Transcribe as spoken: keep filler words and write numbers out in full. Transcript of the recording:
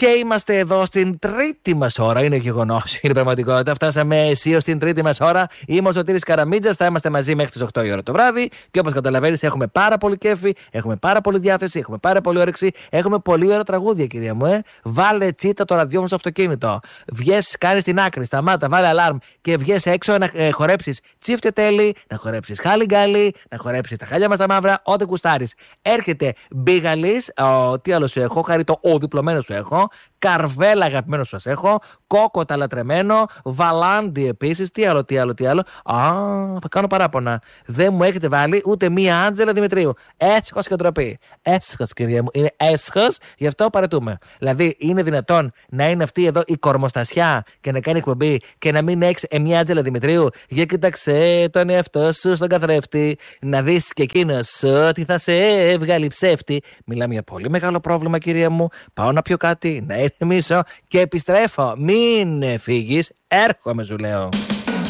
Και είμαστε εδώ στην τρίτη μας ώρα. Είναι γεγονός, είναι πραγματικότητα. Φτάσαμε αισίως στην τρίτη μας ώρα. Είμαι ο Σωτήρης Καραμίτζας. Θα είμαστε μαζί μέχρι τις οκτώ η ώρα το βράδυ. Και όπως καταλαβαίνεις, έχουμε πάρα πολύ κέφι, έχουμε πάρα πολύ διάθεση, έχουμε πάρα πολύ όρεξη. Έχουμε πολύ ωραία τραγούδια, κυρία μου. Ε. Βάλε τσίτα το ραδιόφωνο στο αυτοκίνητο. Βγες, κάνεις την άκρη, σταμάτα, βάλε αλάρμ και βγες έξω να ε, χορέψεις τσίφτε τέλει, να χορέψεις χάλι γκάλι, να χορέψεις τα χάλια μας τα μαύρα, ό,τι κουστάρεις. Έρχεται μπίγαλης, τι άλλο σου έχω, χαρίτο, ο διπλωμένο σου έχω. Καρβέλα αγαπημένο σας έχω. Κόκο ταλατρεμένο. Βαλάντι επίσης. Τι άλλο, τι άλλο, τι άλλο. Α, θα κάνω παράπονα. Δεν μου έχετε βάλει ούτε μία Άντζελα Δημητρίου. Έσχος και ντροπή. Έσχος, κυρία μου. Είναι έσχος, γι' αυτό παρετούμε. Δηλαδή, είναι δυνατόν να είναι αυτή εδώ η κορμοστασιά και να κάνει εκπομπή και να μην έχει μία Άντζελα Δημητρίου? Για κοίταξε τον εαυτό σου στον καθρέφτη. Να δεις και εκείνος ότι θα σε έβγαλει ψεύτη. Μιλάμε για πολύ μεγάλο πρόβλημα, κυρία μου. Πάω να πιω κάτι, να ηρεμήσω και επιστρέφω. Μην φύγεις, έρχομαι, σου λέω.